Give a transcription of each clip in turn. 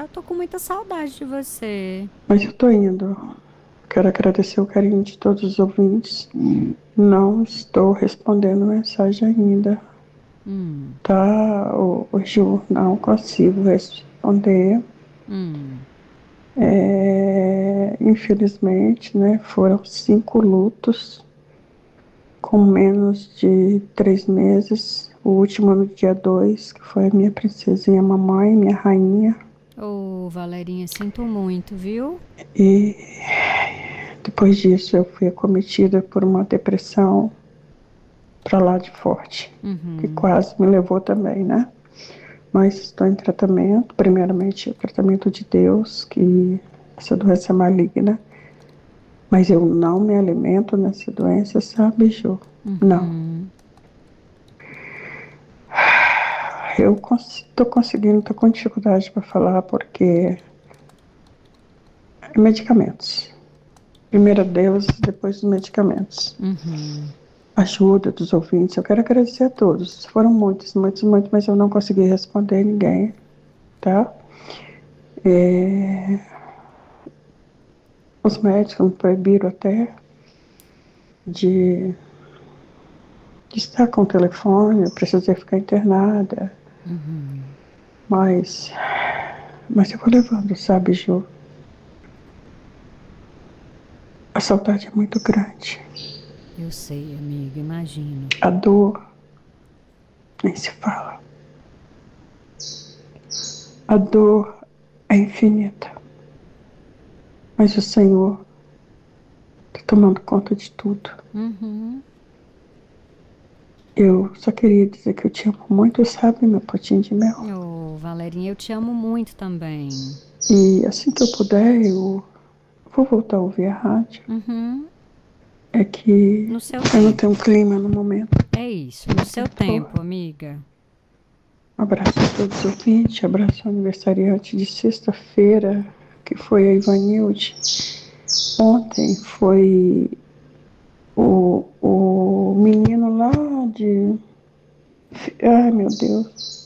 Eu tô com muita saudade de você. Mas eu tô indo. Quero agradecer o carinho de todos os ouvintes. Não estou respondendo mensagem ainda, Hum, tá, ô Ju? Não consigo responder. hum. Infelizmente, né? Foram 5 lutos com menos de 3 meses. O último no dia 2, que foi a minha princesinha mamãe, minha rainha. Ô, Valerinha, sinto muito, viu? E depois disso eu fui acometida por uma depressão para lá de forte, que Uhum. quase me levou também, né? Mas estou em tratamento, primeiramente o tratamento de Deus, que essa doença é maligna, mas eu não me alimento nessa doença, sabe, Ju? Não. Uhum. Eu estou conseguindo, estou com dificuldade para falar porque é medicamentos. Primeiro a Deus, depois os medicamentos. Uhum. Ajuda dos ouvintes. Eu quero agradecer a todos. Foram muitos, muitos, muitos, mas eu não consegui responder ninguém, tá? Os médicos me proibiram até de, de estar com o telefone, eu precisei ficar internada, Uhum. mas, mas eu vou levando, sabe, Ju? A saudade é muito grande. Eu sei, amiga, imagino. A dor nem se fala. A dor é infinita, mas o Senhor está tomando conta de tudo. Uhum. Eu só queria dizer que eu te amo muito, sabe, meu potinho de mel? Ô, Valerinha, eu te amo muito também. E assim que eu puder, eu vou voltar a ouvir a rádio. Uhum. É que No seu eu não tenho um tempo. clima no momento. É isso, no seu Pô, tempo, amiga. um abraço a todos os ouvintes, abraço ao aniversariante de sexta-feira, que foi a Ivanilde. Ontem foi o menino lá de. Ai, meu Deus.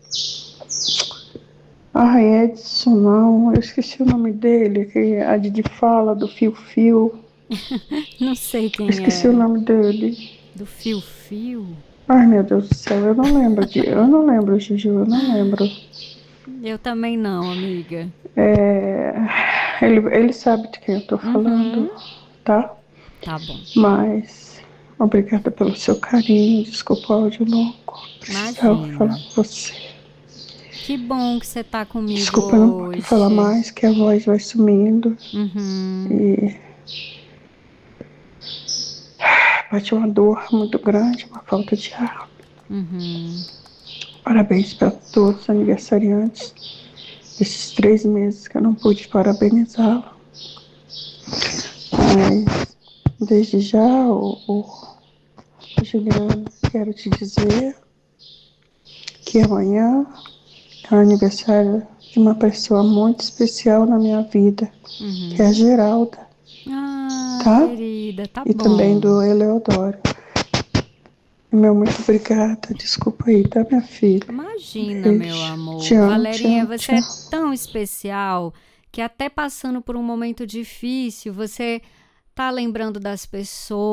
Ai, Edson, não, eu esqueci o nome dele, que a Didi fala do Fio Fio. Não sei quem Esqueci o é. nome dele. Do fio-fio? Ai, meu Deus do céu, eu não lembro eu não lembro, Juju, eu não lembro. Eu também não, amiga. É, ele sabe de quem eu tô falando, Uhum. tá? Tá bom. Mas obrigada pelo seu carinho, desculpa o áudio longo. Precisava falar Imagina. com você. Que bom que você tá comigo Desculpa, eu não pude falar hoje. mais, que a voz vai sumindo Uhum. e bate uma dor muito grande, uma falta de ar. Uhum. Parabéns para todos os aniversariantes desses 3 meses que eu não pude parabenizá-lo. Mas desde já, Juliana, quero te dizer que amanhã é o aniversário de uma pessoa muito especial na minha vida, que é a Uhum. Geralda, Ah, tá? querida, tá E também bom. do Eleodoro. Meu muito obrigada. Desculpa aí, tá, minha filha? Imagina, meu Beijo. Te amor. amo, te Valerinha, amo, te você é amo. tão especial que até passando por um momento difícil, você tá lembrando das pessoas.